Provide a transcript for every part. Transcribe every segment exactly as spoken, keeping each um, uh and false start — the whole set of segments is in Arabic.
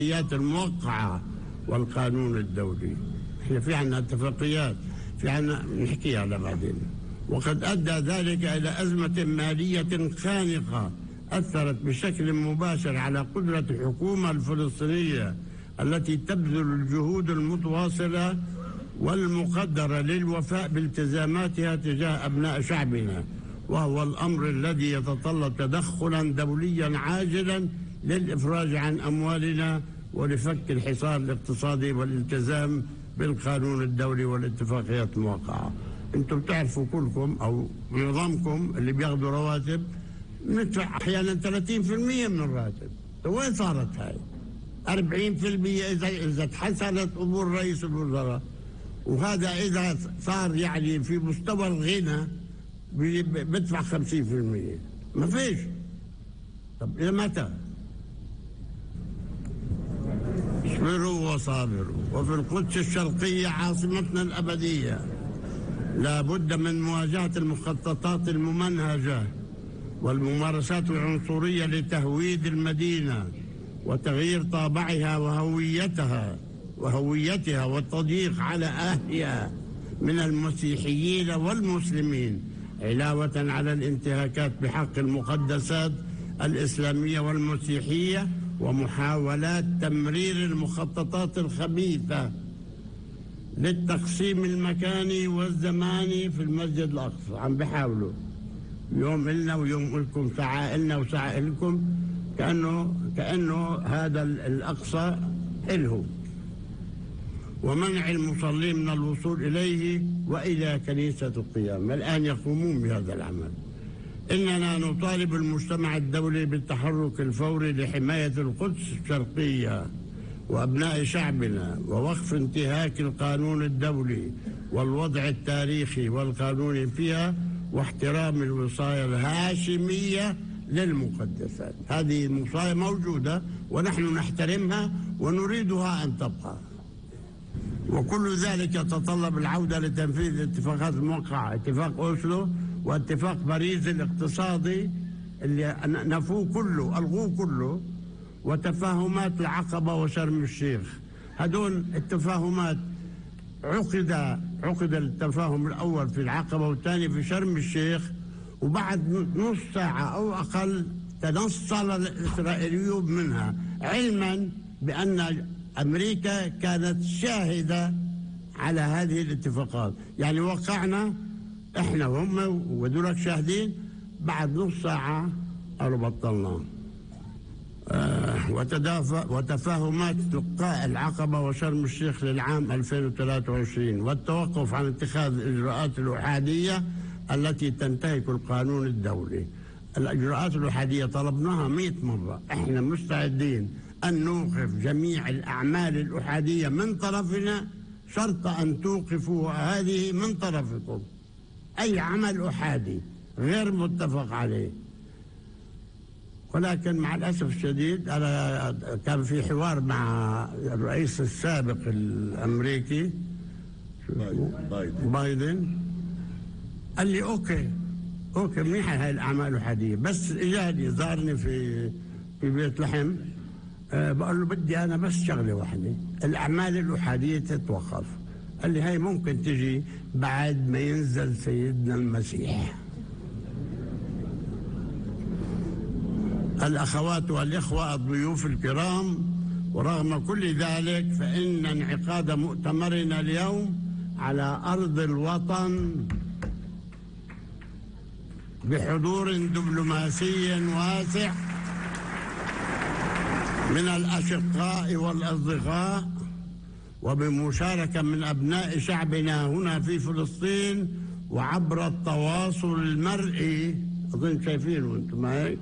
الموقعة والقانون الدولي. احنا في عنا اتفاقيات في عنا نحكيها على بعدين. وقد أدى ذلك إلى أزمة مالية خانقة أثرت بشكل مباشر على قدرة الحكومة الفلسطينية التي تبذل الجهود المتواصلة والمقدرة للوفاء بالتزاماتها تجاه أبناء شعبنا، وهو الأمر الذي يتطلب تدخلا دوليا عاجلا للإفراج عن أموالنا ولفك الحصار الاقتصادي والالتزام بالقانون الدولي والاتفاقيات الموقعة. انتم بتعرفوا كلكم او نظامكم اللي بياخذوا رواتب ندفع احيانا ثلاثين بالمئة من الراتب. وين صارت هاي؟ أربعين بالمئة اذا اذا تحسنت امور رئيس الوزراء، وهذا اذا صار يعني في مستوى الغنى بدفع خمسين بالمئة. ما فيش. طب الى متى؟ اصبروا وصابروا. وفي القدس الشرقية عاصمتنا الأبدية لا بد من مواجهة المخططات الممنهجة والممارسات العنصرية لتهويد المدينة وتغيير طابعها وهويتها وهويتها والتضييق على أهلها من المسيحيين والمسلمين، علاوة على الانتهاكات بحق المقدسات الإسلامية والمسيحية ومحاولات تمرير المخططات الخبيثة للتقسيم المكاني والزماني في المسجد الأقصى. عم بيحاولوا يوم إلنا ويوم إلكم، ساعة إلنا وساعة إلكم، كأنه كأنه هذا الأقصى إلهم، ومنع المصلين من الوصول إليه وإلى كنيسة القيامة. الآن يقومون بهذا العمل. إننا نطالب المجتمع الدولي بالتحرك الفوري لحماية القدس الشرقية وأبناء شعبنا ووقف انتهاك القانون الدولي والوضع التاريخي والقانوني فيها واحترام الوصايا الهاشمية للمقدسات. هذه الوصايا موجودة ونحن نحترمها ونريدها أن تبقى، وكل ذلك يتطلب العودة لتنفيذ الاتفاقات الموقعة، اتفاق أوسلو واتفاق باريس الاقتصادي اللي نفوه كله ألغوه كله، وتفاهمات العقبة وشرم الشيخ. هدول التفاهمات عقد عقد التفاهم الأول في العقبة والثاني في شرم الشيخ، وبعد نص ساعة أو أقل تنصل الإسرائيليون منها، علما بأن أمريكا كانت شاهدة على هذه الاتفاقات. يعني وقعنا احنا وهم ودولك شاهدين، بعد نص ساعة قالوا بطلنا. آه وتفاهمات لقاء العقبة وشرم الشيخ للعام ألفين وثلاثة وعشرين والتوقف عن اتخاذ الإجراءات الأحادية التي تنتهك القانون الدولي. الإجراءات الأحادية طلبناها مئة مرة. احنا مستعدين أن نوقف جميع الأعمال الأحادية من طرفنا شرط أن توقفوا هذه من طرفكم. أي عمل أحادي غير متفق عليه. ولكن مع الأسف الشديد أنا كان في حوار مع الرئيس السابق الأمريكي بايدن, بايدن. قال لي أوكي أوكي منيحة هاي الأعمال الأحادية، بس إجاني زارني في في بيت لحم. أه بقول له بدي أنا بس شغلة واحدة، الأعمال الأحادية تتوقف. قال لي هاي ممكن تجي بعد ما ينزل سيدنا المسيح. الأخوات والإخوة الضيوف الكرام، ورغم كل ذلك فإن انعقاد مؤتمرنا اليوم على أرض الوطن بحضور دبلوماسي واسع من الأشقاء والأصدقاء وبمشاركة من أبناء شعبنا هنا في فلسطين وعبر التواصل المرئي، أظن شايفينه أنتم هيك،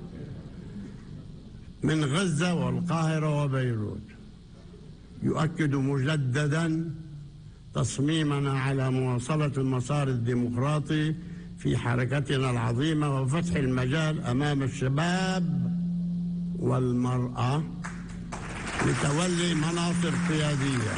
من غزة والقاهرة وبيروت، يؤكد مجددا تصميمنا على مواصلة المسار الديمقراطي في حركتنا العظيمة وفتح المجال أمام الشباب والمرأة لتولي مناصب قيادية.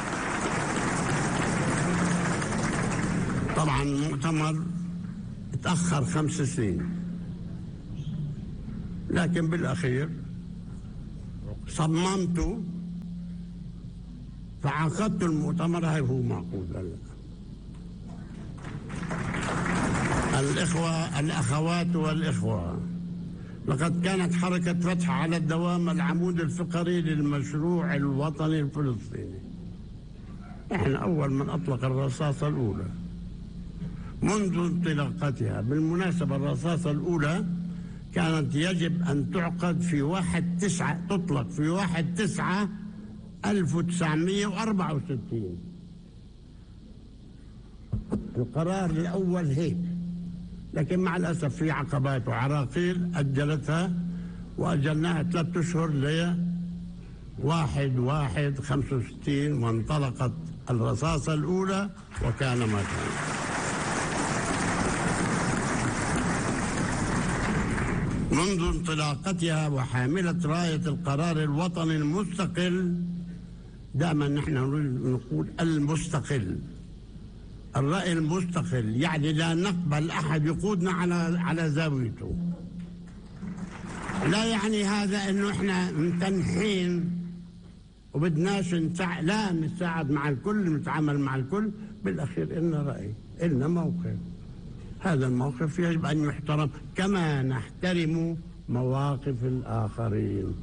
طبعا مؤتمر تأخر خمس سنين، لكن بالأخير صممت فعقدت المؤتمر. هاي هو معقود هلا. الإخوة الأخوات والإخوة، لقد كانت حركة فتح على الدوام العمود الفقري للمشروع الوطني الفلسطيني. احنا أول من أطلق الرصاصة الأولى منذ انطلاقتها. بالمناسبة الرصاصة الأولى كانت يجب أن تعقد في واحد تسعة تطلق في واحد تسعة ألف وتسعمائة وأربعة وستين. القرار الأول هيك، لكن مع الأسف في عقبات وعراقيل أجلتها، وأجلناها ثلاثة أشهر ل واحد واحد خمسة وستين، وانطلقت الرصاصة الأولى وكان ما كان. منذ انطلاقتها وحاملة راية القرار الوطني المستقل، دائما نحن نقول المستقل، الرأي المستقل، يعني لا نقبل أحد يقودنا على على زاويته. لا يعني هذا إنه إحنا متنحين وبدناش نساعد، لا نتساعد مع الكل، نتعامل مع الكل. بالأخير إلنا رأي، إلنا موقف. هذا الموقف يجب أن يحترم كما نحترم مواقف الآخرين.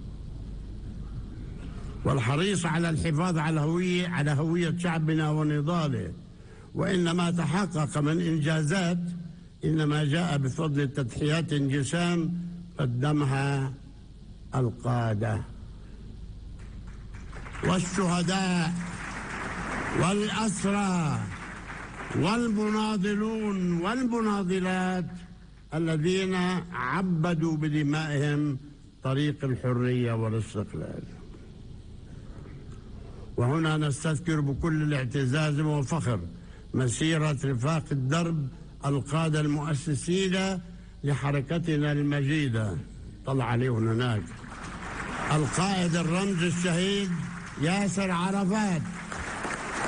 والحريص على الحفاظ على هوية على هوية شعبنا ونضاله، وإن ما تحقق من إنجازات إنما جاء بفضل تضحيات جسام قدمها القادة والشهداء والأسرى والمناضلون والمناضلات الذين عبدوا بدمائهم طريق الحرية والاستقلال. وهنا نستذكر بكل الاعتزاز والفخر مسيرة رفاق الدرب القادة المؤسسين لحركتنا المجيدة، طلع عليهم هناك، القائد الرمز الشهيد ياسر عرفات،